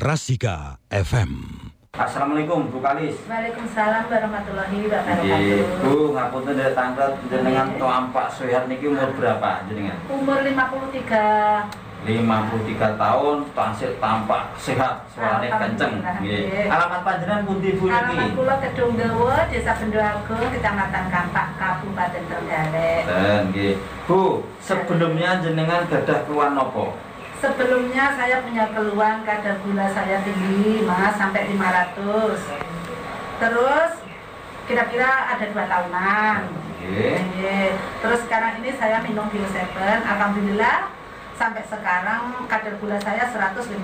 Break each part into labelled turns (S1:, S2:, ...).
S1: Rasika FM.
S2: Assalamualaikum Bu Kalis.
S3: Waalaikumsalam warahmatullahi wabarakatuh.
S2: Bu, ngapunten dari tanggal jenengan Toampak Soehat niki umur berapa jenengan?
S3: Umur 53.
S2: 53 tahun, tansih tampak sehat, suarane kenceng. Nggih. Alamat panjenengan pundi Bu niki?
S3: Alamat kula Kedung Dawa, Desa Bendo Agung, Kecamatan Kampak, Kabupaten Trenggalek.
S2: Nggih. Bu, sebelumnya jenengan gadah keluhan napa?
S3: Sebelumnya saya punya keluhan kadar gula saya tinggi, Mas, sampai 500. Terus kira-kira ada 2 tahunan.
S2: Nggih.
S3: Terus sekarang ini saya minum Bio7, alhamdulillah sampai sekarang kadar gula saya 158.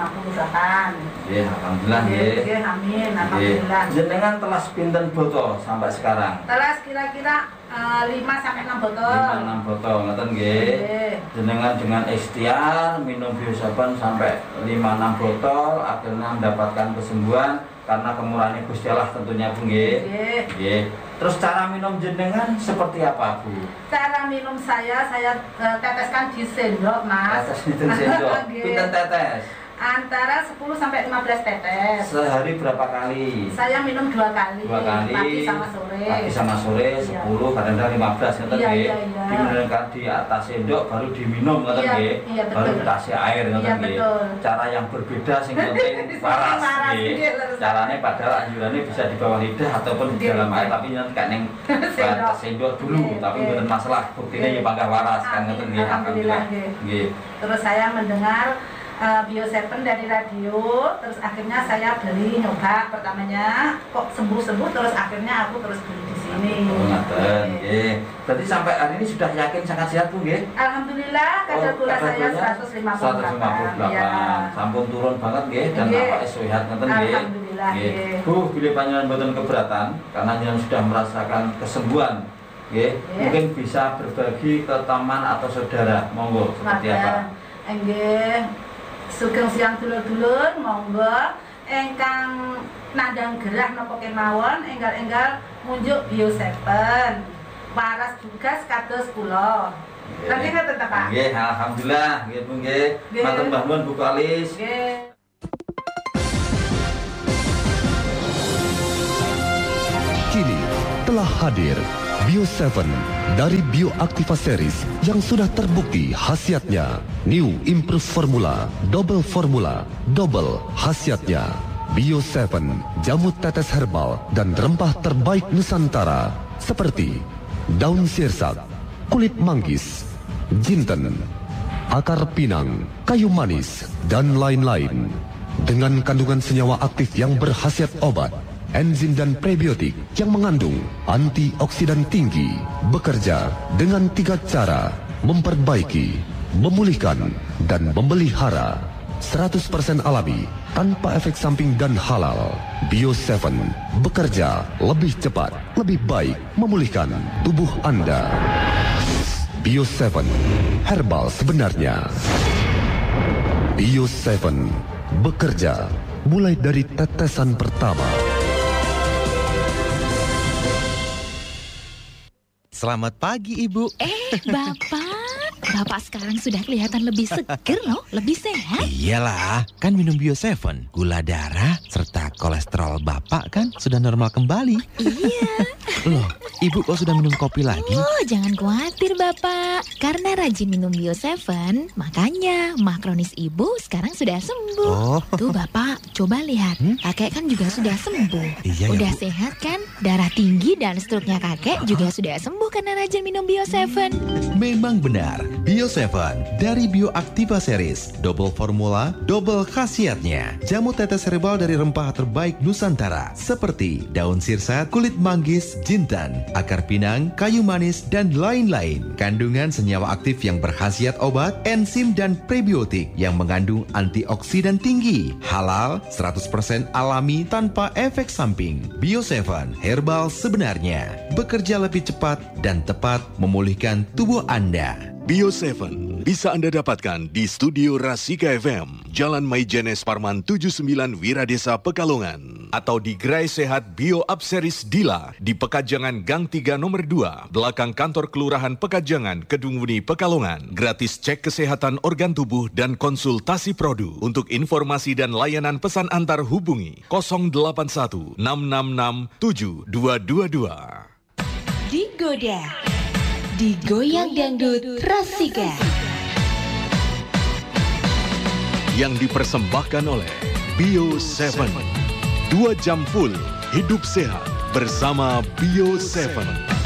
S2: Nggih, alhamdulillah nggih.
S3: Nggih, amin, alhamdulillah.
S2: Jenengan telas pinten botol sampai sekarang?
S3: Telas kira-kira 5 sampai 6 botol.
S2: 5-6 botol, ngoten nggih. Jenengan dengan ikhtiar minum Bio7 sampai 5-6 botol, akhirnya mendapatkan kesembuhan karena kemurahan Gusti Allah tentunya Bu nggih. Nggih. Terus cara minum jenengan seperti apa Bu?
S3: Cara minum saya teteskan di sendok, Mas.
S2: Tetes di sendok. Pinten tetes?
S3: Antara 10 sampai 15 tetes.
S2: Sehari berapa kali?
S3: Saya minum 2 kali.
S2: 2 kali.
S3: Pagi sama sore.
S2: Pagi sama sore 10, kadang-kadang 15 ngoten nggih. Diminumkan di atas sendok baru diminum ngoten nggih. Baru dikasih air ngoten nggih. Cara yang berbeda sing penting waras nggih. Carane padahal anjurannya bisa di bawah lidah ataupun di dalam air, tapi nanti kayak neng sendok dulu, tapi bukan masalah. Buktinya ya bangga waras kan ngoten nggih. Alhamdulillah nggih.
S3: Terus saya mendengar Bio7 dari radio, terus akhirnya saya beli nyoba pertamanya kok sembuh-sembuh, terus akhirnya aku terus beli di sini.
S2: Ngoten nggih. Berarti sampai hari ini sudah yakin sangat sehat Bu nggih?
S3: Alhamdulillah kadar gula saya 158. Ya.
S2: Sampun turun banget nggih dan awake sehat ngoten nggih.
S3: Alhamdulillah nggih.
S2: Bu, bila panjenengan mboten keberatan karena jenengan sudah merasakan kesembuhan nggih, mungkin bisa berbagi ke teman atau saudara. Monggo seperti apa?
S3: Nggih. Sugeng siang dulur-dulur, monggo engkang nandang gerah napa kemawon enggal-enggal munjuk Bio7. Waras tugas kados kula. Nanti ngoten ta, Pak?
S2: Nggih, alhamdulillah nggih Bu nggih. Matur nuwun Bu Kalis.
S3: Nggih.
S1: Kini telah hadir Bio7 dari Bioactiva Series yang sudah terbukti khasiatnya. New Improve Formula, double khasiatnya. Bio7, jamu tetes herbal dan rempah terbaik Nusantara seperti daun sirsak, kulit manggis, jinten, akar pinang, kayu manis, dan lain-lain. Dengan kandungan senyawa aktif yang berkhasiat obat, enzim dan prebiotik yang mengandung antioksidan tinggi, bekerja dengan 3 cara: memperbaiki, memulihkan, dan memelihara. 100% alami, tanpa efek samping dan halal. Bio7 bekerja lebih cepat, lebih baik, memulihkan tubuh Anda. Bio7, herbal sebenarnya. Bio7 bekerja mulai dari tetesan pertama.
S4: Selamat pagi, Ibu.
S5: Bapak sekarang sudah kelihatan lebih seger loh, lebih sehat.
S4: Iyalah, kan minum Bio7, gula darah serta kolesterol Bapak kan sudah normal kembali.
S5: Iya.
S4: Loh, Ibu kok sudah minum kopi lagi?
S5: Oh, jangan khawatir Bapak. Karena rajin minum Bio7, makanya mah kronis Ibu sekarang sudah sembuh.
S4: Oh.
S5: Tuh Bapak, coba lihat. Kakek kan juga sudah sembuh.
S4: Iya,
S5: udah
S4: ya, Bu.
S5: sehat kan? Darah tinggi dan struknya kakek juga sudah sembuh karena rajin minum Bio7.
S4: Memang benar, Bio7 dari Bioactiva Series, double formula, double khasiatnya. Jamu tetes herbal dari rempah terbaik Nusantara seperti daun sirsak, kulit manggis, jintan, akar pinang, kayu manis, dan lain-lain. Kandungan senyawa aktif yang berkhasiat obat, enzim dan prebiotik yang mengandung antioksidan tinggi. Halal, 100% alami tanpa efek samping. Bio7 herbal sebenarnya bekerja lebih cepat dan tepat memulihkan tubuh Anda.
S1: Bio7
S6: bisa Anda dapatkan di Studio Rasika FM, Jalan Maijenes Parman 79 Wiradesa Pekalongan. Atau di Gerai Sehat Bio Abseris Dila di Pekajangan Gang 3 nomor 2, belakang kantor Kelurahan Pekajangan, Kedungwuni, Pekalongan. Gratis cek kesehatan organ tubuh dan konsultasi produk. Untuk informasi dan layanan pesan antar hubungi 081 666 7222.
S7: Digoda, digoyang dangdut Rasika.
S6: Yang dipersembahkan oleh Bio 7. 2 jam full hidup sehat bersama Bio 7.